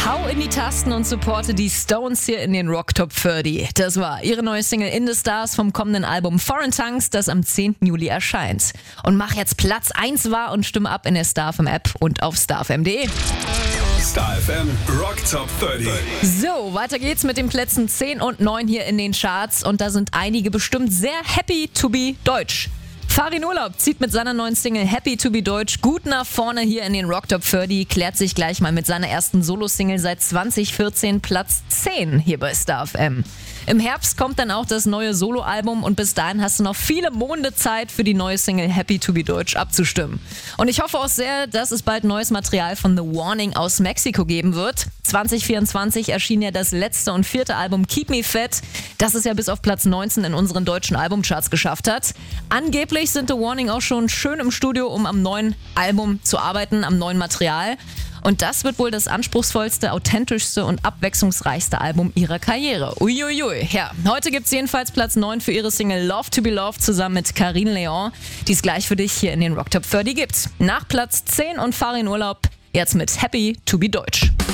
Hau in die Tasten und supporte die Stones hier in den Rock Top 30. Das war ihre neue Single In the Stars vom kommenden Album Foreign Tongues, das am 10. Juli erscheint. Und mach jetzt Platz 1 wahr und stimme ab in der StarFM App und auf starfm.de. StarFM Rock Top 30. So, weiter geht's mit den Plätzen 10 und 9 hier in den Charts. Und da sind einige bestimmt sehr happy to be deutsch. Farin Urlaub zieht mit seiner neuen Single Happy to be Deutsch gut nach vorne hier in den Rock Top 30, klärt sich gleich mal mit seiner ersten Solo-Single seit 2014 Platz 10 hier bei StarFM. Im Herbst kommt dann auch das neue Soloalbum und bis dahin hast du noch viele Monde Zeit für die neue Single Happy to be Deutsch abzustimmen. Und ich hoffe auch sehr, dass es bald neues Material von The Warning aus Mexiko geben wird. 2024 erschien ja das letzte und 4. Album Keep Me Fat, das es ja bis auf Platz 19 in unseren deutschen Albumcharts geschafft hat. Angeblich sind The Warning auch schon schön im Studio, um am neuen Album zu arbeiten, am neuen Material. Und das wird wohl das anspruchsvollste, authentischste und abwechslungsreichste Album ihrer Karriere. Uiuiui. Ja, heute gibt's jedenfalls Platz 9 für ihre Single Love to be Loved zusammen mit Karine Leon, die es gleich für dich hier in den Rock Top 30 gibt. Nach Platz 10 und Farin Urlaub jetzt mit Happy to be Deutsch.